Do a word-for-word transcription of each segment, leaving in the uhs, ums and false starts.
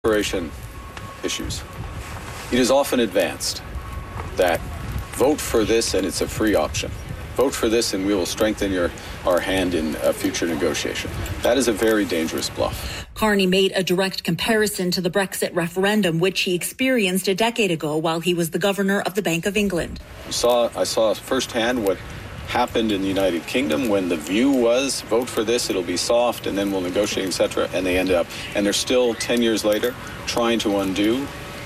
Separation issues. It is often advanced that vote for this and it's a free option. Vote for this and we will strengthen your our hand in a future negotiation. That is a very dangerous bluff. Carney made a direct comparison to the Brexit referendum, which he experienced a decade ago while he was the governor of the Bank of England. You saw, I saw firsthand what happened in the United Kingdom when the view was vote for this, it'll be soft, and then we'll negotiate, et cetera. And they ended up, and they're still ten years later trying to undo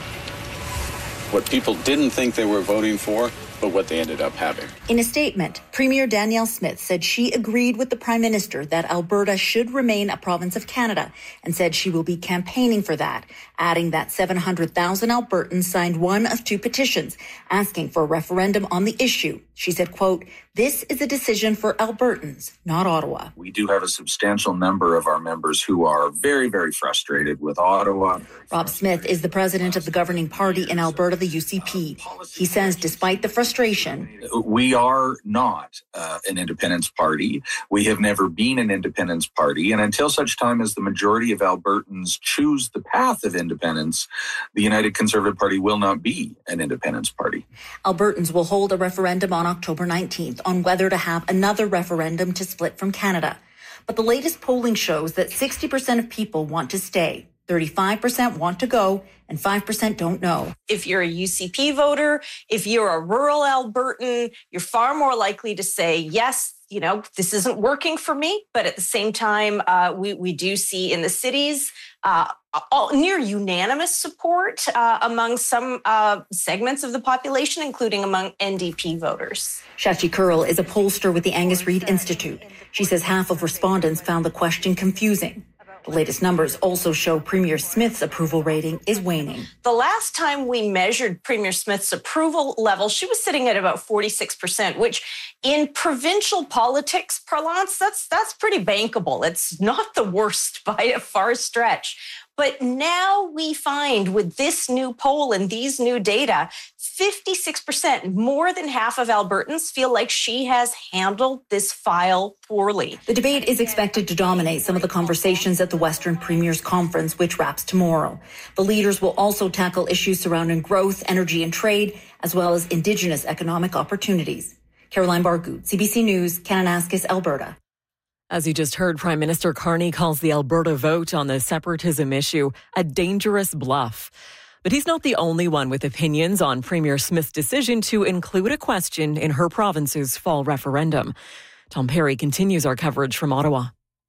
what people didn't think they were voting for, but what they ended up having. In a statement, Premier Danielle Smith said she agreed with the Prime Minister that Alberta should remain a province of Canada and said she will be campaigning for that, adding that seven hundred thousand Albertans signed one of two petitions asking for a referendum on the issue. She said, quote, "This is a decision for Albertans, not Ottawa." We do have a substantial number of our members who are very, very frustrated with Ottawa. Rob Smith is the president of the governing party in Alberta, the U C P. He says despite the frustration, we are not uh, an independence party. We have never been an independence party. And until such time as the majority of Albertans choose the path of independence, the United Conservative Party will not be an independence party. Albertans will hold a referendum on October nineteenth on whether to have another referendum to split from Canada. But the latest polling shows that sixty percent of people want to stay, thirty-five percent want to go, and five percent don't know. If you're a U C P voter, if you're a rural Albertan, you're far more likely to say, yes, you know, this isn't working for me. But at the same time, uh, we, we do see in the cities uh, all, near unanimous support uh, among some uh, segments of the population, including among N D P voters. Shachi Kurl is a pollster with the Angus Reid Institute. She says half of respondents found the question confusing. The latest numbers also show Premier Smith's approval rating is waning. The last time we measured Premier Smith's approval level, she was sitting at about forty-six percent, which in provincial politics parlance, that's that's pretty bankable. It's not the worst by a far stretch. But now we find with this new poll and these new data, fifty-six percent, more than half of Albertans feel like she has handled this file poorly. The debate is expected to dominate some of the conversations at the Western Premiers Conference, which wraps tomorrow. The leaders will also tackle issues surrounding growth, energy and trade, as well as Indigenous economic opportunities. Caroline Bargood, C B C News, Kananaskis, Alberta. As you just heard, Prime Minister Carney calls the Alberta vote on the separatism issue a dangerous bluff. But he's not the only one with opinions on Premier Smith's decision to include a question in her province's fall referendum. Tom Perry continues our coverage from Ottawa.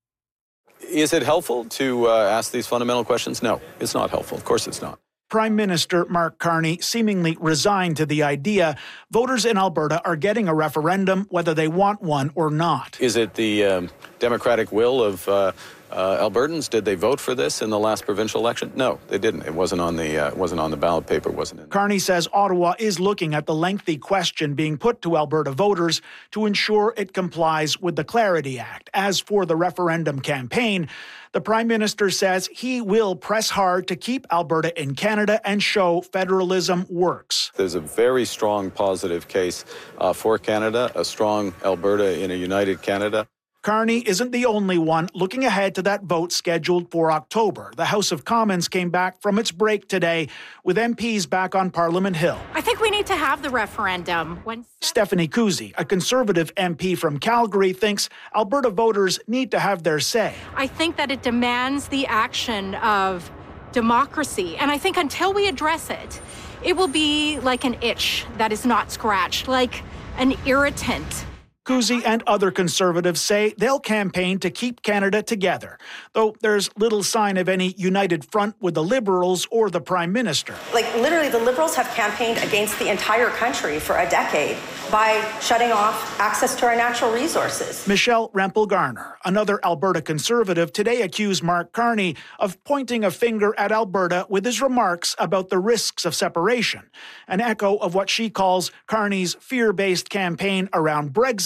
Is it helpful to uh, ask these fundamental questions? No, it's not helpful. Of course it's not. Prime Minister Mark Carney seemingly resigned to the idea voters in Alberta are getting a referendum whether they want one or not. Is it the um, democratic will of uh, uh, Albertans? Did they vote for this in the last provincial election? No, they didn't. It wasn't on the uh, wasn't on the ballot paper. Wasn't in. Carney says Ottawa is looking at the lengthy question being put to Alberta voters to ensure it complies with the Clarity Act. As for the referendum campaign, the Prime Minister says he will press hard to keep Alberta in Canada and show federalism works. There's a very strong positive case uh, for Canada, a strong Alberta in a united Canada. Carney isn't the only one looking ahead to that vote scheduled for October. The House of Commons came back from its break today with M Ps back on Parliament Hill. I think we need to have the referendum. When Stephanie Kusi, a Conservative M P from Calgary, thinks Alberta voters need to have their say. I think that it demands the action of democracy. And I think until we address it, it will be like an itch that is not scratched, like an irritant. Kusi and other Conservatives say they'll campaign to keep Canada together, though there's little sign of any united front with the Liberals or the Prime Minister. Like, literally, the Liberals have campaigned against the entire country for a decade by shutting off access to our natural resources. Michelle Rempel-Garner, another Alberta Conservative, today accused Mark Carney of pointing a finger at Alberta with his remarks about the risks of separation, an echo of what she calls Carney's fear-based campaign around Brexit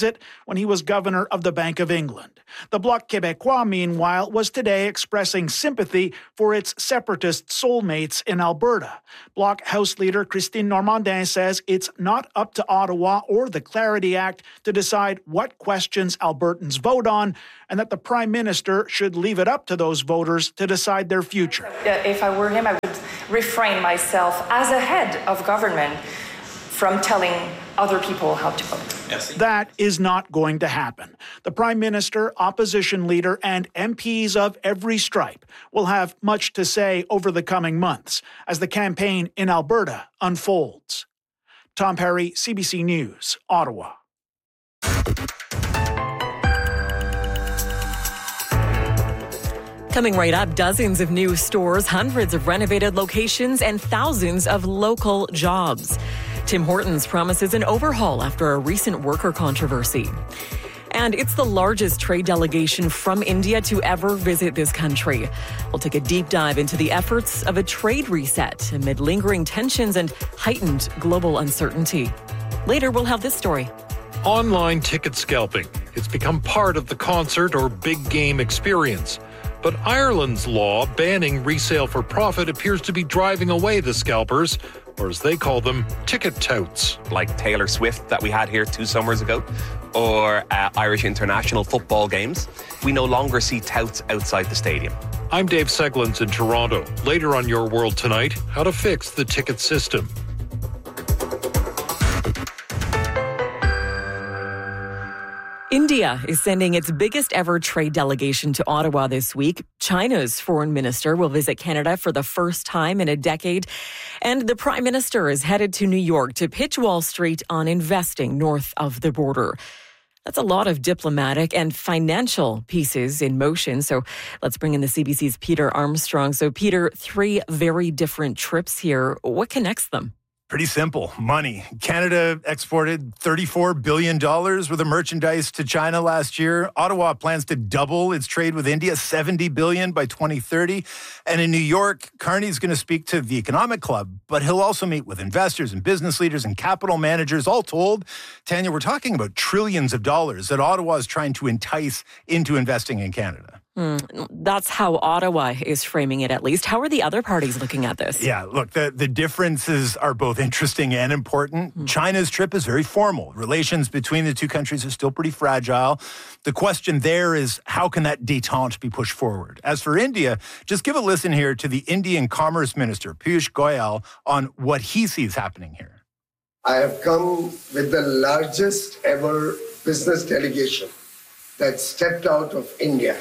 visit when he was governor of the Bank of England. The Bloc Québécois, meanwhile, was today expressing sympathy for its separatist soulmates in Alberta. Bloc House Leader Christine Normandin says it's not up to Ottawa or the Clarity Act to decide what questions Albertans vote on, and that the Prime Minister should leave it up to those voters to decide their future. If I were him, I would refrain myself as a head of government from telling other people how to vote. Yes. That is not going to happen. The Prime Minister, opposition leader, and M Ps of every stripe will have much to say over the coming months as the campaign in Alberta unfolds. Tom Perry, C B C News, Ottawa. Coming right up, dozens of new stores, hundreds of renovated locations, and thousands of local jobs. Tim Hortons promises an overhaul after a recent worker controversy. And it's the largest trade delegation from India to ever visit this country. We'll take a deep dive into the efforts of a trade reset amid lingering tensions and heightened global uncertainty. Later, we'll have this story. Online ticket scalping. It's become part of the concert or big game experience. But Ireland's law banning resale for profit appears to be driving away the scalpers, or as they call them, ticket touts. Like Taylor Swift that we had here two summers ago, or uh, Irish international football games. We no longer see touts outside the stadium. I'm Dave Seglins in Toronto. Later on Your World Tonight, how to fix the ticket system. India is sending its biggest ever trade delegation to Ottawa this week. China's foreign minister will visit Canada for the first time in a decade. And the Prime Minister is headed to New York to pitch Wall Street on investing north of the border. That's a lot of diplomatic and financial pieces in motion. So let's bring in the C B C's Peter Armstrong. So Peter, three very different trips here. What connects them? Pretty simple. Money. Canada exported thirty-four billion dollars worth of merchandise to China last year. Ottawa plans to double its trade with India, seventy billion dollars by twenty thirty. And in New York, Carney's going to speak to the Economic Club, but he'll also meet with investors and business leaders and capital managers. All told, Tanya, we're talking about trillions of dollars that Ottawa is trying to entice into investing in Canada. Mm, that's how Ottawa is framing it, at least. How are the other parties looking at this? Yeah, look, the, the differences are both interesting and important. Mm. China's trip is very formal. Relations between the two countries are still pretty fragile. The question there is, how can that détente be pushed forward? As for India, just give a listen here to the Indian Commerce Minister, Piyush Goyal, on what he sees happening here. I have come with the largest ever business delegation that stepped out of India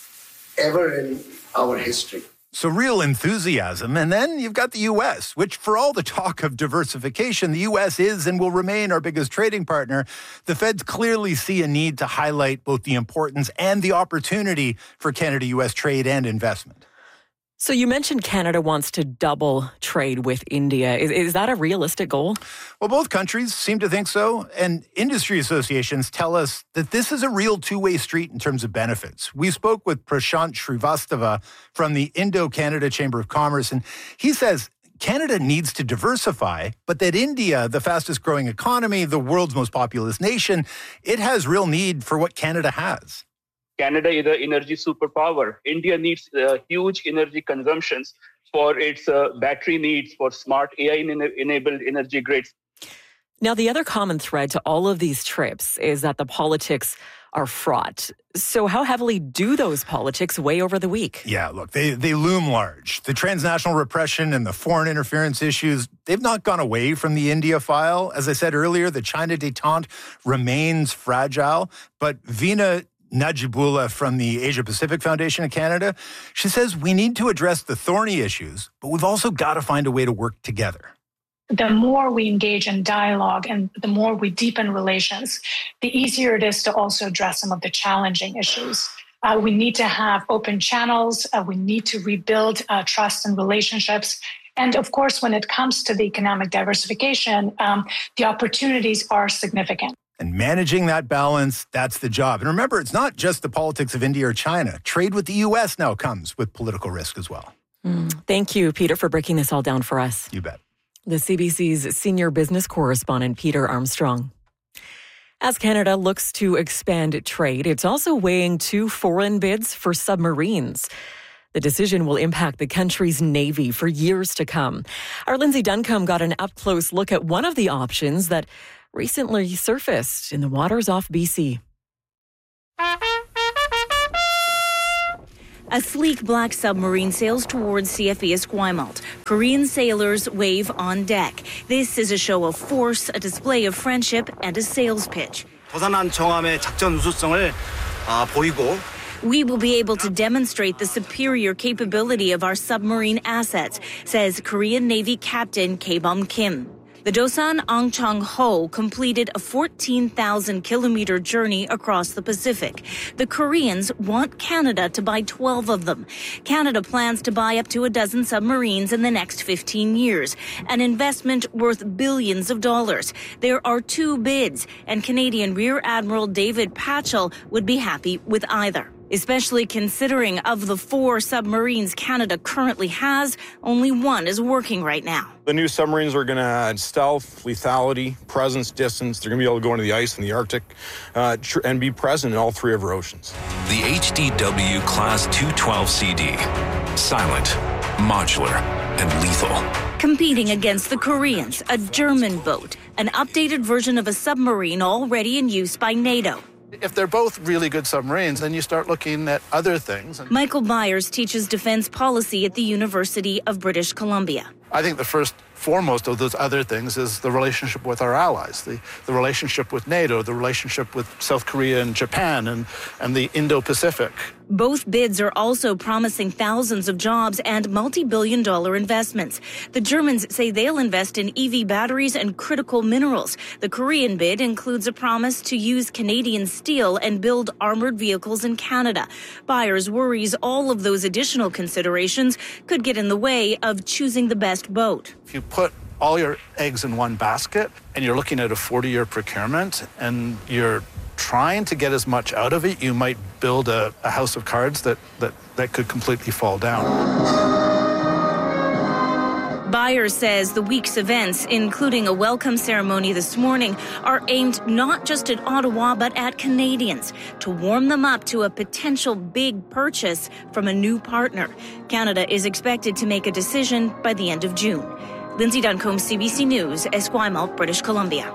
ever in our history. So real enthusiasm. And then you've got the U S, which for all the talk of diversification, the U S is and will remain our biggest trading partner. The Feds clearly see a need to highlight both the importance and the opportunity for Canada-U S trade and investment. So you mentioned Canada wants to double trade with India. Is, is that a realistic goal? Well, both countries seem to think so. And industry associations tell us that this is a real two-way street in terms of benefits. We spoke with Prashant Srivastava from the Indo-Canada Chamber of Commerce, and he says Canada needs to diversify, but that India, the fastest growing economy, the world's most populous nation, it has real need for what Canada has. Canada is an energy superpower. India needs uh, huge energy consumptions for its uh, battery needs, for smart A I-enabled energy grids. Now, the other common thread to all of these trips is that the politics are fraught. So how heavily do those politics weigh over the week? Yeah, look, they, they loom large. The transnational repression and the foreign interference issues, they've not gone away from the India file. As I said earlier, the China détente remains fragile, but Veena Najibullah from the Asia Pacific Foundation of Canada, she says we need to address the thorny issues, but we've also got to find a way to work together. The more we engage in dialogue and the more we deepen relations, the easier it is to also address some of the challenging issues. Uh, we need to have open channels. Uh, we need to rebuild uh, trust and relationships. And of course, when it comes to the economic diversification, um, the opportunities are significant. And managing that balance, that's the job. And remember, it's not just the politics of India or China. Trade with the U S now comes with political risk as well. Mm, thank you, Peter, for breaking this all down for us. You bet. The C B C's senior business correspondent, Peter Armstrong. As Canada looks to expand trade, it's also weighing two foreign bids for submarines. The decision will impact the country's Navy for years to come. Our Lindsay Duncombe got an up-close look at one of the options that recently surfaced in the waters off B C. A sleek black submarine sails towards C F E Esquimalt. Korean sailors wave on deck. This is a show of force, a display of friendship, and a sales pitch. 도산한 정함의 작전 우수성을 보이고 We will be able to demonstrate the superior capability of our submarine assets, says Korean Navy Captain K-Bum Kim. The Dosan Ang Chang-ho completed a fourteen thousand kilometer journey across the Pacific. The Koreans want Canada to buy twelve of them. Canada plans to buy up to a dozen submarines in the next fifteen years, an investment worth billions of dollars. There are two bids, and Canadian Rear Admiral David Patchell would be happy with either. Especially considering of the four submarines Canada currently has, only one is working right now. The new submarines are going to add stealth, lethality, presence, distance. They're going to be able to go into the ice in the Arctic uh, tr- and be present in all three of our oceans. The H D W Class two twelve C D. Silent, modular, and lethal. Competing against the Koreans, a German boat, an updated version of a submarine already in use by NATO. If they're both really good submarines, then you start looking at other things. Michael Byers teaches defense policy at the University of British Columbia. I think the first foremost of those other things is the relationship with our allies, the, the relationship with NATO, the relationship with South Korea and Japan and, and the Indo-Pacific. Both bids are also promising thousands of jobs and multi-billion dollar investments. The Germans say they'll invest in E V batteries and critical minerals. The Korean bid includes a promise to use Canadian steel and build armored vehicles in Canada. Byers worries all of those additional considerations could get in the way of choosing the best boat. If you put all your eggs in one basket and you're looking at a forty-year procurement and you're trying to get as much out of it, you might build a, a house of cards that, that, that could completely fall down. Byers says the week's events, including a welcome ceremony this morning, are aimed not just at Ottawa but at Canadians to warm them up to a potential big purchase from a new partner. Canada is expected to make a decision by the end of June. Lindsay Duncombe, C B C News, Esquimalt, British Columbia.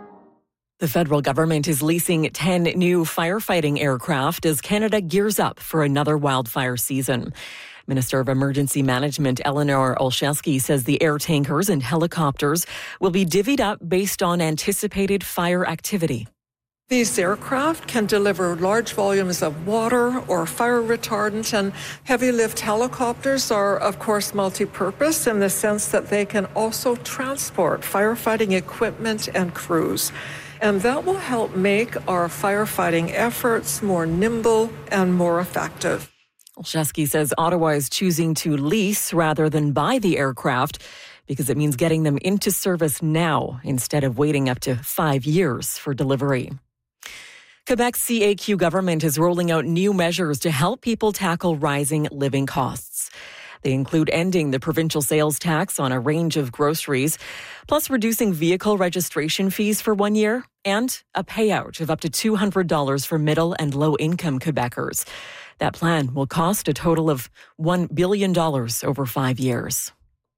The federal government is leasing ten new firefighting aircraft as Canada gears up for another wildfire season. Minister of Emergency Management Eleanor Olszewski says the air tankers and helicopters will be divvied up based on anticipated fire activity. These aircraft can deliver large volumes of water or fire retardant, and heavy lift helicopters are, of course, multi-purpose in the sense that they can also transport firefighting equipment and crews. And that will help make our firefighting efforts more nimble and more effective. Olszewski says Ottawa is choosing to lease rather than buy the aircraft because it means getting them into service now instead of waiting up to five years for delivery. Quebec's C A Q government is rolling out new measures to help people tackle rising living costs. They include ending the provincial sales tax on a range of groceries, plus reducing vehicle registration fees for one year, and a payout of up to two hundred dollars for middle and low-income Quebecers. That plan will cost a total of one billion dollars over five years.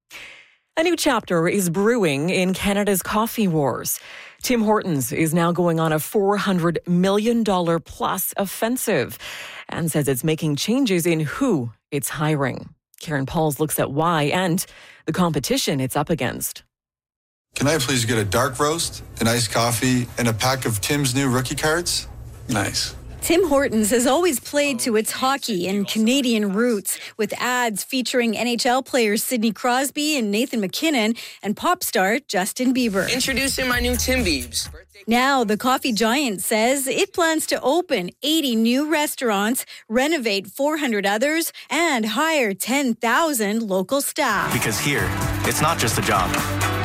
A new chapter is brewing in Canada's coffee wars. Tim Hortons is now going on a four hundred million dollars plus offensive and says it's making changes in who it's hiring. Karen Pauls looks at why and the competition it's up against. Can I please get a dark roast, an iced coffee, and a pack of Tim's new rookie cards? Nice. Tim Hortons has always played to its hockey and Canadian roots, with ads featuring N H L players Sidney Crosby and Nathan McKinnon and pop star Justin Bieber. Introducing my new Tim Biebs. Now, the coffee giant says it plans to open eighty new restaurants, renovate four hundred others, and hire ten thousand local staff. Because here, it's not just a job.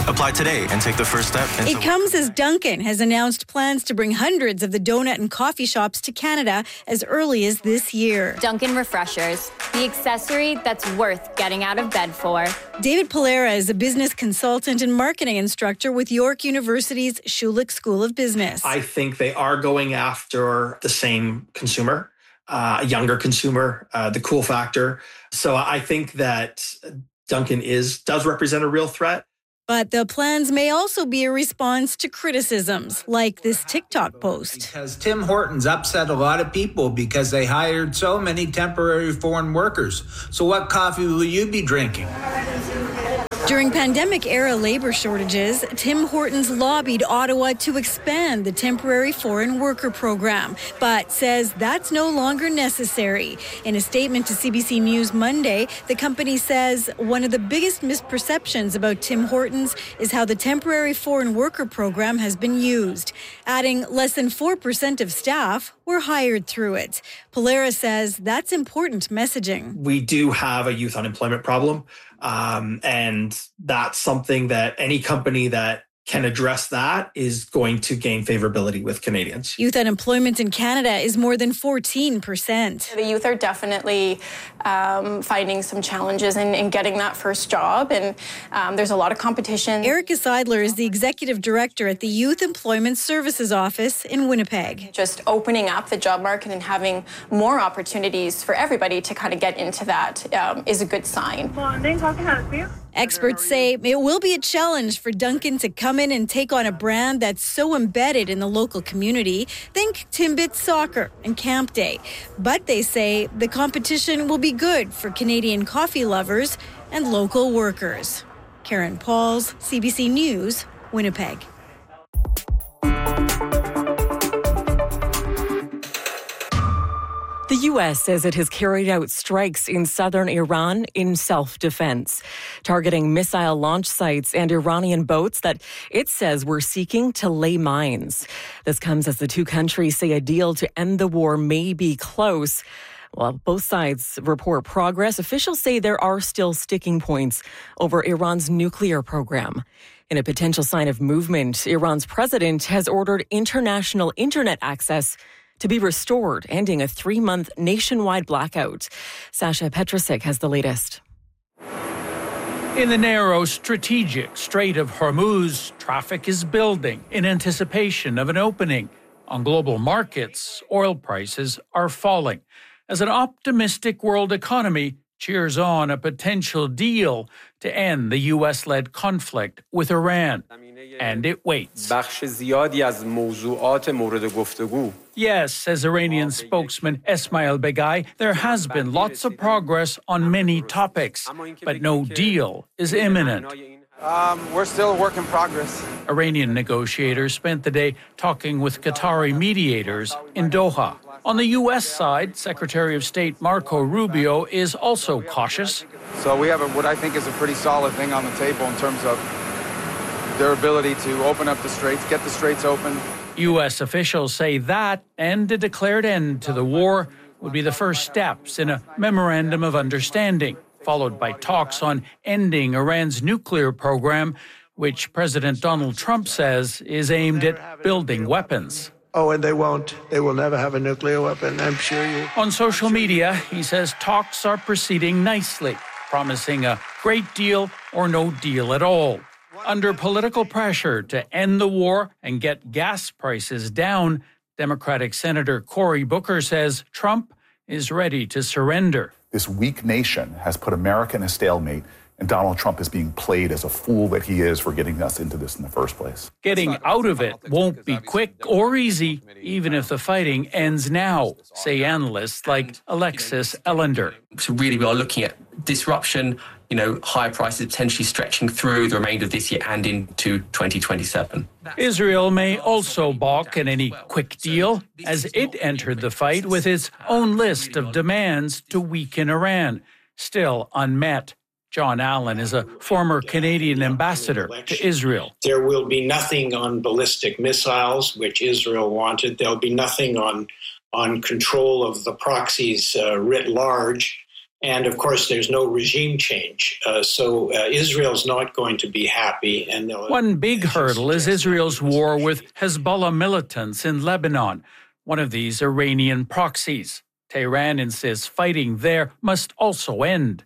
Apply today and take the first step. It comes as Dunkin' has announced plans to bring hundreds of the donut and coffee shops to Canada as early as this year. Dunkin' Refreshers, the accessory that's worth getting out of bed for. David Polera is a business consultant and marketing instructor with York University's Schulich School of Business. I think they are going after the same consumer, uh, a younger consumer, uh, the cool factor. So I think that Dunkin' is does represent a real threat. But the plans may also be a response to criticisms, like this TikTok post. Because Tim Hortons upset a lot of people because they hired so many temporary foreign workers. So what coffee will you be drinking? During pandemic-era labor shortages, Tim Hortons lobbied Ottawa to expand the temporary foreign worker program, but says that's no longer necessary. In a statement to C B C News Monday, the company says one of the biggest misperceptions about Tim Hortons is how the temporary foreign worker program has been used, adding less than four percent of staff were hired through it. Polera says that's important messaging. We do have a youth unemployment problem. Um, and that's something that any company that can address that is going to gain favorability with Canadians. Youth unemployment in Canada is more than fourteen percent. The youth are definitely um, finding some challenges in, in getting that first job, and um, there's a lot of competition. Erica Seidler is the executive director at the Youth Employment Services Office in Winnipeg. Just opening up the job market and having more opportunities for everybody to kind of get into that um, is a good sign. Experts say it will be a challenge for Dunkin' to come in and take on a brand that's so embedded in the local community. Think Timbit Soccer and Camp Day. But they say the competition will be good for Canadian coffee lovers and local workers. Karen Pauls, C B C News, Winnipeg. The U S says it has carried out strikes in southern Iran in self-defense, targeting missile launch sites and Iranian boats that it says were seeking to lay mines. This comes as the two countries say a deal to end the war may be close. While both sides report progress, officials say there are still sticking points over Iran's nuclear program. In a potential sign of movement, Iran's president has ordered international internet access to be restored, ending a three-month nationwide blackout. Sasha Petrusik has the latest. In the narrow, strategic Strait of Hormuz, traffic is building in anticipation of an opening. On global markets, oil prices are falling as an optimistic world economy cheers on a potential deal to end the U S-led conflict with Iran. And it waits. Yes, says Iranian spokesman Esmail Begai, there has been lots of progress on many topics, but no deal is imminent. Um, we're still a work in progress. Iranian negotiators spent the day talking with Qatari mediators in Doha. On the U S side, Secretary of State Marco Rubio is also cautious. So we have a, what I think is a pretty solid thing on the table in terms of their ability to open up the straits, get the straits open. U S officials say that and a declared end to the war would be the first steps in a memorandum of understanding, followed by talks on ending Iran's nuclear program, which President Donald Trump says is aimed at building weapons. Oh, and they won't. They will never have a nuclear weapon, I'm sure you. On social media, he says talks are proceeding nicely, promising a great deal or no deal at all. Under political pressure to end the war and get gas prices down, Democratic Senator Cory Booker says Trump is ready to surrender. This weak nation has put America in a stalemate, and Donald Trump is being played as a fool that he is for getting us into this in the first place. Getting out of it won't be quick or easy, even if the fighting ends now, say analysts like Alexis Ellender. So really we are looking at disruption, you know, higher prices potentially stretching through the remainder of this year and into twenty twenty-seven. Israel may also balk at any quick deal as it entered the fight with its own list of demands to weaken Iran, still unmet. John Allen is a former Canadian ambassador to Israel. There will be nothing on ballistic missiles, which Israel wanted. There'll be nothing on, on control of the proxies uh, writ large. And of course, there's no regime change. Uh, so uh, Israel's not going to be happy. And one big hurdle is Israel's war with Hezbollah militants in Lebanon, one of these Iranian proxies. Tehran insists fighting there must also end.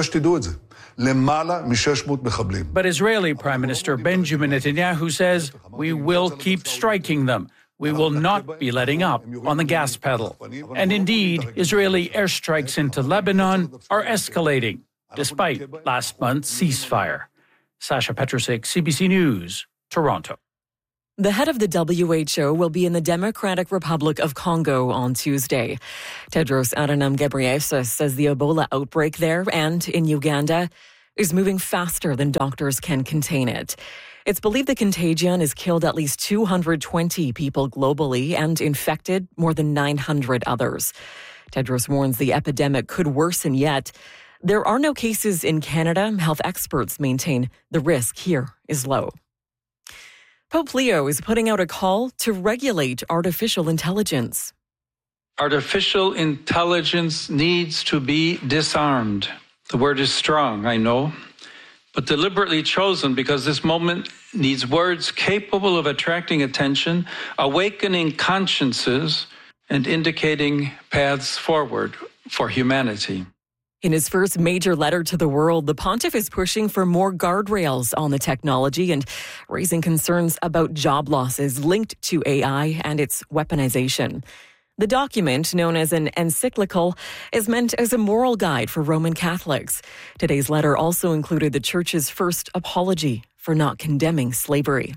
But Israeli Prime Minister Benjamin Netanyahu says, we will keep striking them. We will not be letting up on the gas pedal. And indeed, Israeli airstrikes into Lebanon are escalating, despite last month's ceasefire. Sasha Petrusik, C B C News, Toronto. The head of the W H O will be in the Democratic Republic of Congo on Tuesday. Tedros Adhanom Ghebreyesus says the Ebola outbreak there and in Uganda is moving faster than doctors can contain it. It's believed the contagion has killed at least two hundred twenty people globally and infected more than nine hundred others. Tedros warns the epidemic could worsen yet. There are no cases in Canada. Health experts maintain the risk here is low. Pope Leo is putting out a call to regulate artificial intelligence. Artificial intelligence needs to be disarmed. The word is strong, I know, but deliberately chosen because this moment needs words capable of attracting attention, awakening consciences, and indicating paths forward for humanity. In his first major letter to the world, the pontiff is pushing for more guardrails on the technology and raising concerns about job losses linked to A I and its weaponization. The document, known as an encyclical, is meant as a moral guide for Roman Catholics. Today's letter also included the Church's first apology for not condemning slavery.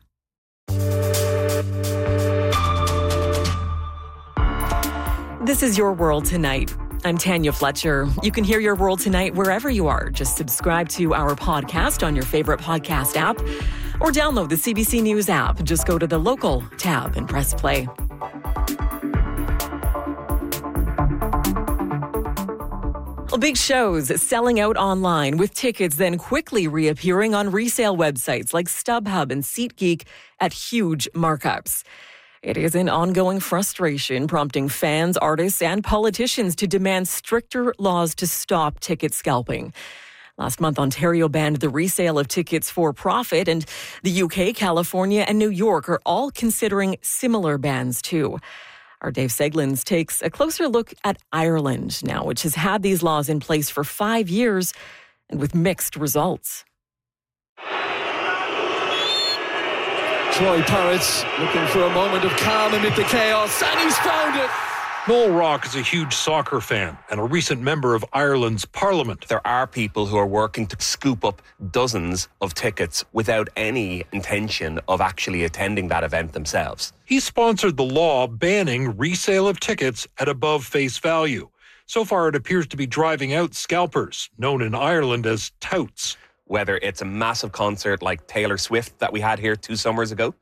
This is Your World Tonight. I'm Tanya Fletcher. You can hear Your World Tonight wherever you are. Just subscribe to our podcast on your favorite podcast app or download the C B C News app. Just go to the local tab and press play. Well, big shows selling out online with tickets then quickly reappearing on resale websites like StubHub and SeatGeek at huge markups. It is an ongoing frustration, prompting fans, artists, and politicians to demand stricter laws to stop ticket scalping. Last month, Ontario banned the resale of tickets for profit, and the U K, California, and New York are all considering similar bans too. Our Dave Seglins takes a closer look at Ireland now, which has had these laws in place for five years and with mixed results. Troy Parrott looking for a moment of calm amid the chaos, and he's found it. Noel Rock is a huge soccer fan and a recent member of Ireland's Parliament. There are people who are working to scoop up dozens of tickets without any intention of actually attending that event themselves. He sponsored the law banning resale of tickets at above face value. So far, it appears to be driving out scalpers, known in Ireland as touts. Whether it's a massive concert like Taylor Swift that we had here two summers ago,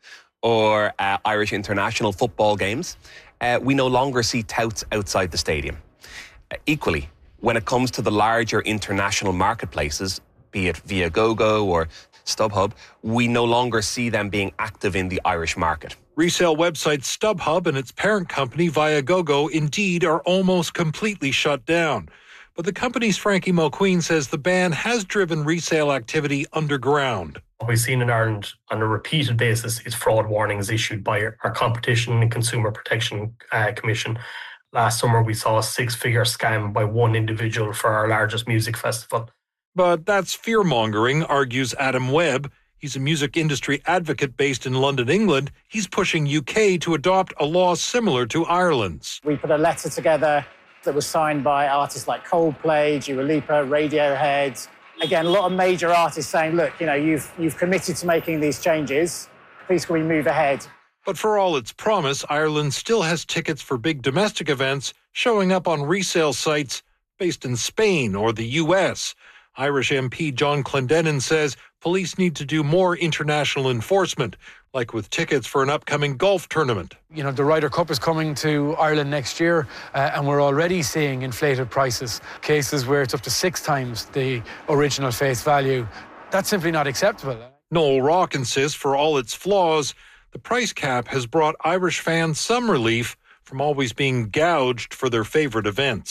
or uh, Irish international football games, uh, we no longer see touts outside the stadium. Uh, equally, when it comes to the larger international marketplaces, be it Viagogo or StubHub, we no longer see them being active in the Irish market. Resale website StubHub and its parent company Viagogo indeed are almost completely shut down. But the company's Frankie Mulqueen says the ban has driven resale activity underground. What we've seen in Ireland on a repeated basis is fraud warnings issued by our Competition and Consumer Protection uh, Commission. Last summer, we saw a six-figure scam by one individual for our largest music festival. But that's fear-mongering, argues Adam Webb. He's a music industry advocate based in London, England. He's pushing U K to adopt a law similar to Ireland's. We put a letter together that was signed by artists like Coldplay, Dua Lipa, Radiohead. Again, a lot of major artists saying, look, you know, you've you've committed to making these changes. Please can we move ahead? But for all its promise, Ireland still has tickets for big domestic events showing up on resale sites based in Spain or the U S. Irish M P John Clendenin says police need to do more international enforcement, like with tickets for an upcoming golf tournament. You know, the Ryder Cup is coming to Ireland next year, uh, and we're already seeing inflated prices, cases where it's up to six times the original face value. That's simply not acceptable. Noel Rock insists, for all its flaws, the price cap has brought Irish fans some relief from always being gouged for their favourite events.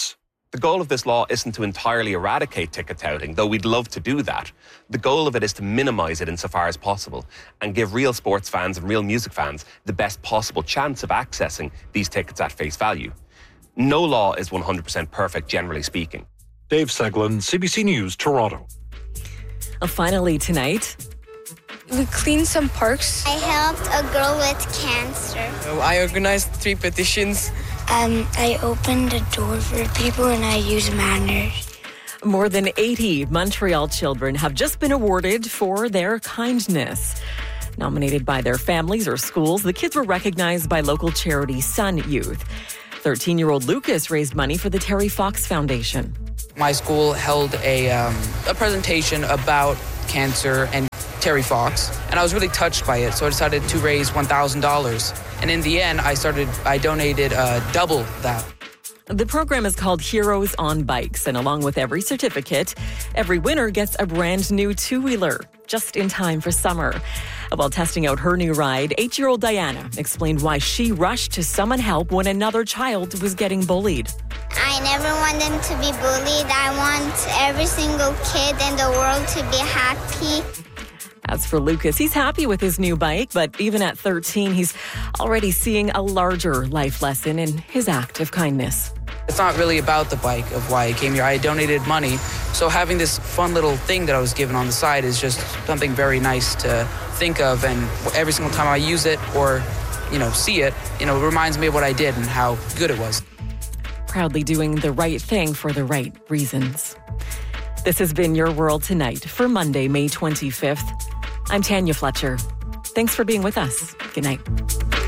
The goal of this law isn't to entirely eradicate ticket touting, though we'd love to do that. The goal of it is to minimise it insofar as possible and give real sports fans and real music fans the best possible chance of accessing these tickets at face value. No law is one hundred percent perfect, generally speaking. Dave Seglin, C B C News, Toronto. Finally tonight, we cleaned some parks. I helped a girl with cancer. I organized three petitions. Um, I opened a door for people and I used manners. More than eighty Montreal children have just been awarded for their kindness. Nominated by their families or schools, the kids were recognized by local charity Sun Youth. thirteen-year-old Lucas raised money for the Terry Fox Foundation. My school held a, um, a presentation about cancer and Terry Fox, and I was really touched by it, so I decided to raise one thousand dollars. And in the end, I started, I donated uh, double that. The program is called Heroes on Bikes, and along with every certificate, every winner gets a brand new two-wheeler, just in time for summer. While testing out her new ride, eight-year-old Diana explained why she rushed to summon help when another child was getting bullied. I never want them to be bullied. I want every single kid in the world to be happy. As for Lucas, he's happy with his new bike, but even at thirteen, he's already seeing a larger life lesson in his act of kindness. It's not really about the bike of why I came here. I donated money, so having this fun little thing that I was given on the side is just something very nice to think of, and every single time I use it or, you know, see it, you know, it reminds me of what I did and how good it was. Proudly doing the right thing for the right reasons. This has been Your World Tonight for Monday, May twenty-fifth. I'm Tanya Fletcher. Thanks for being with us. Good night.